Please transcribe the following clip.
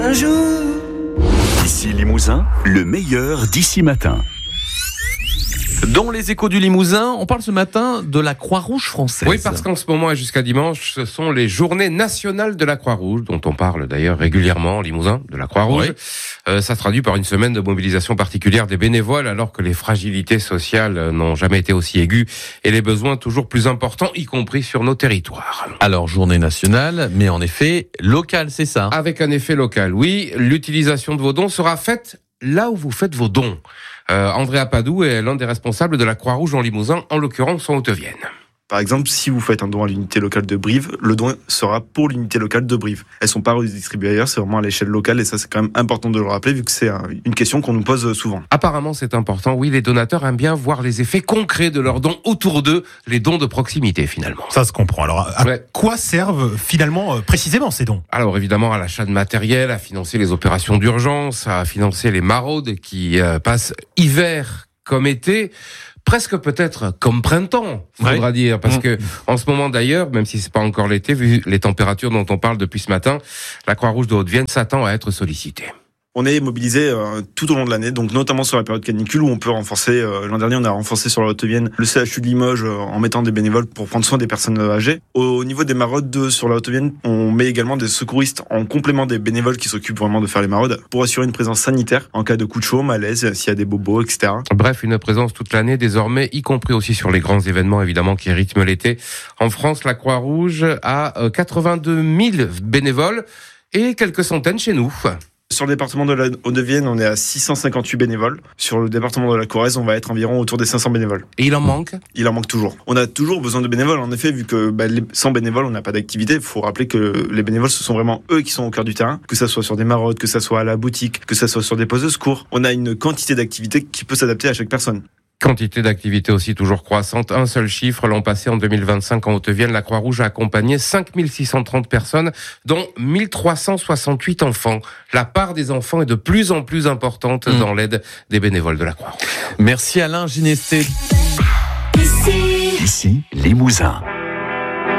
Un jour. Ici Limousin, le meilleur d'ici matin. Dans les échos du Limousin, on parle ce matin de la Croix-Rouge française. Oui, parce qu'en ce moment et jusqu'à dimanche, ce sont les journées nationales de la Croix-Rouge, dont on parle d'ailleurs régulièrement en Limousin, de la Croix-Rouge. Oui. Ça se traduit par une semaine de mobilisation particulière des bénévoles, alors que les fragilités sociales n'ont jamais été aussi aiguës et les besoins toujours plus importants, y compris sur nos territoires. Alors, journée nationale, mais en effet, locale, c'est ça? Avec un effet local, oui. L'utilisation de vos dons sera faite là où vous faites vos dons. Andrea Padou est l'un des responsables de la Croix-Rouge en Limousin, en l'occurrence en Haute-Vienne. Par exemple, si vous faites un don à l'unité locale de Brive, le don sera pour l'unité locale de Brive. Elles sont pas redistribuées ailleurs, c'est vraiment à l'échelle locale et ça c'est quand même important de le rappeler vu que c'est une question qu'on nous pose souvent. Apparemment c'est important, oui, les donateurs aiment bien voir les effets concrets de leurs dons autour d'eux, les dons de proximité finalement. Ça se comprend. Alors à quoi servent finalement précisément ces dons ? Alors évidemment à l'achat de matériel, à financer les opérations d'urgence, à financer les maraudes qui passent hiver comme été. Presque peut-être comme printemps, faudra dire, parce que en ce moment d'ailleurs, même si c'est pas encore l'été, vu les températures dont on parle depuis ce matin, la Croix-Rouge de Haute-Vienne s'attend à être sollicitée. On est mobilisé tout au long de l'année, donc notamment sur la période canicule où on peut renforcer. L'an dernier, on a renforcé sur la Haute-Vienne le CHU de Limoges en mettant des bénévoles pour prendre soin des personnes âgées. Au niveau des maraudes sur la Haute-Vienne, on met également des secouristes en complément des bénévoles qui s'occupent vraiment de faire les maraudes pour assurer une présence sanitaire en cas de coup de chaud, malaise, s'il y a des bobos, etc. Bref, une présence toute l'année désormais, y compris aussi sur les grands événements évidemment qui rythment l'été. En France, la Croix-Rouge a 82 000 bénévoles et quelques centaines chez nous. Sur le département de la Haute-Vienne, on est à 658 bénévoles. Sur le département de la Corrèze, on va être environ autour des 500 bénévoles. Et il en manque ? Il en manque toujours. On a toujours besoin de bénévoles, en effet, vu que sans bénévoles, on n'a pas d'activité. Il faut rappeler que les bénévoles, ce sont vraiment eux qui sont au cœur du terrain, que ça soit sur des maraudes, que ça soit à la boutique, que ça soit sur des postes de secours. On a une quantité d'activités qui peut s'adapter à chaque personne. Quantité d'activités aussi toujours croissante. Un seul chiffre, l'an passé, en 2025, en Haute-Vienne, la Croix-Rouge a accompagné 5630 personnes, dont 1368 enfants. La part des enfants est de plus en plus importante dans l'aide des bénévoles de la Croix-Rouge. Merci Alain Ginesté. Ici Limousin.